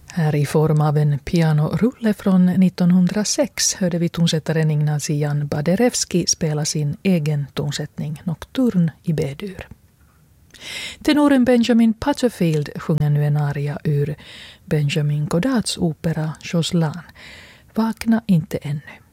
Här i form av en pianorulle från 1906 hörde vi tonsättaren Ignaz Jan Baderewski spela sin egen tonsättning Nocturne i B-dur. Tenoren Benjamin Butterfield sjunger nu en aria ur Benjamin Godards opera Joslan, Vakna inte ännu.